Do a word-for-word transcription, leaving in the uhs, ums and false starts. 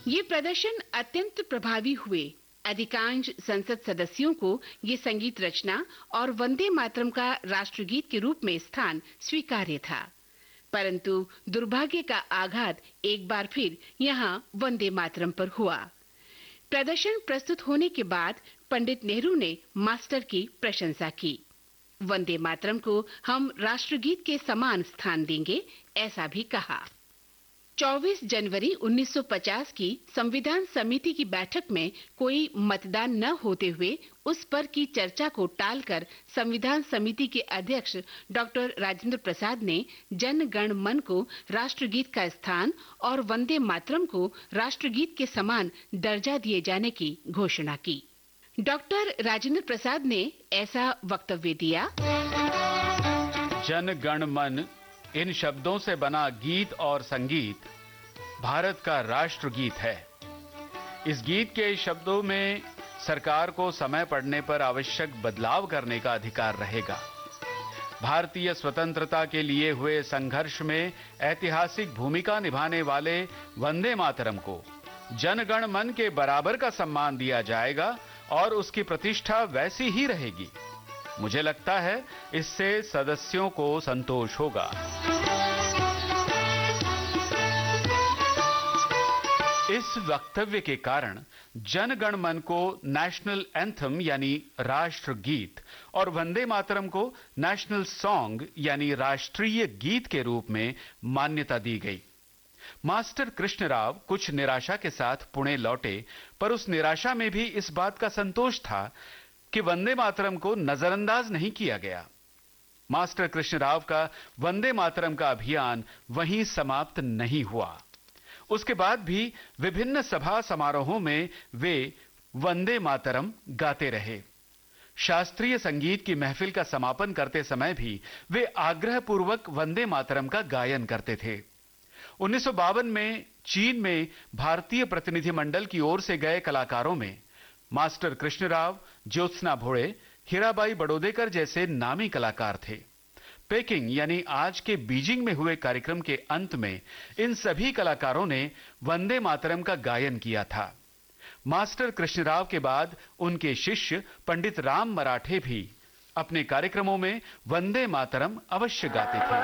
ये प्रदर्शन अत्यंत प्रभावी हुए। अधिकांश संसद सदस्यों को ये संगीत रचना और वंदे मातरम का राष्ट्रगीत के रूप में स्थान स्वीकार्य था। परंतु दुर्भाग्य का आघात एक बार फिर यहाँ वंदे मातरम पर हुआ। प्रदर्शन प्रस्तुत होने के बाद पंडित नेहरू ने मास्टर की प्रशंसा की। वंदे मातरम को हम राष्ट्रगीत के समान स्थान देंगे, ऐसा भी कहा। चौबीस जनवरी उन्नीस सौ पचास की संविधान समिति की बैठक में कोई मतदान न होते हुए उस पर की चर्चा को टालकर संविधान समिति के अध्यक्ष डॉक्टर राजेंद्र प्रसाद ने जन गण मन को राष्ट्रगीत का स्थान और वंदे मातरम को राष्ट्रगीत के समान दर्जा दिए जाने की घोषणा की। डॉक्टर राजेंद्र प्रसाद ने ऐसा वक्तव्य दिया। जन गण मन इन शब्दों से बना गीत और संगीत भारत का राष्ट्रगीत है। इस गीत के शब्दों में सरकार को समय पड़ने पर आवश्यक बदलाव करने का अधिकार रहेगा। भारतीय स्वतंत्रता के लिए हुए संघर्ष में ऐतिहासिक भूमिका निभाने वाले वंदे मातरम को जनगण मन के बराबर का सम्मान दिया जाएगा और उसकी प्रतिष्ठा वैसी ही रहेगी। मुझे लगता है इससे सदस्यों को संतोष होगा। इस वक्तव्य के कारण जनगण मन को नेशनल एंथम यानी राष्ट्रगीत और वंदे मातरम को नेशनल सॉन्ग यानी राष्ट्रीय गीत के रूप में मान्यता दी गई। मास्टर कृष्णराव कुछ निराशा के साथ पुणे लौटे, पर उस निराशा में भी इस बात का संतोष था कि वंदे मातरम को नजरअंदाज नहीं किया गया। मास्टर कृष्णराव का वंदे मातरम का अभियान वहीं समाप्त नहीं हुआ। उसके बाद भी विभिन्न सभा समारोहों में वे वंदे मातरम गाते रहे। शास्त्रीय संगीत की महफिल का समापन करते समय भी वे आग्रहपूर्वक वंदे मातरम का गायन करते थे। उन्नीस सौ बावन में चीन में भारतीय प्रतिनिधिमंडल की ओर से गए कलाकारों में मास्टर कृष्णराव, ज्योत्सना भोळे, हीराबाई बड़ौदेकर जैसे नामी कलाकार थे। पेकिंग यानी आज के बीजिंग में हुए कार्यक्रम के अंत में इन सभी कलाकारों ने वंदे मातरम का गायन किया था। मास्टर कृष्णराव के बाद उनके शिष्य पंडित राम मराठे भी अपने कार्यक्रमों में वंदे मातरम अवश्य गाते थे।